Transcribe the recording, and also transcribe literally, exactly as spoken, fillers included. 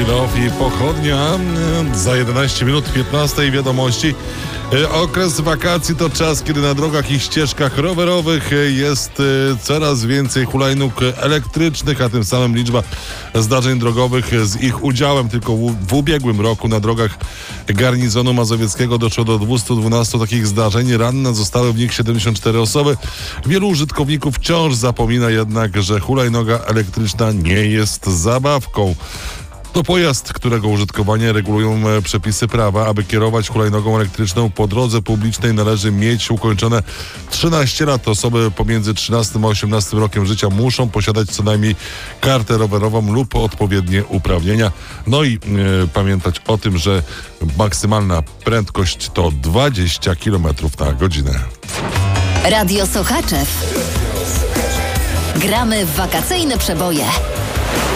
Kilof i Pochodnia. Za jedenaście minut piętnastej wiadomości. Okres wakacji to czas, kiedy na drogach i ścieżkach rowerowych jest coraz więcej hulajnóg elektrycznych, a tym samym liczba zdarzeń drogowych z ich udziałem. Tylko w, w ubiegłym roku na drogach garnizonu mazowieckiego doszło do dwieście dwanaście takich zdarzeń. Ranne zostały w nich siedemdziesiąt cztery osoby. Wielu użytkowników wciąż zapomina jednak, że hulajnoga elektryczna nie jest zabawką. To pojazd, którego użytkowanie regulują przepisy prawa. Aby kierować hulajnogą elektryczną po drodze publicznej, należy mieć ukończone trzynaście lat. Osoby pomiędzy trzynastym a osiemnastym rokiem życia muszą posiadać co najmniej kartę rowerową lub odpowiednie uprawnienia. No i e, pamiętać o tym, że maksymalna prędkość to dwadzieścia kilometrów na godzinę. Radio Sochaczew. Gramy w wakacyjne przeboje.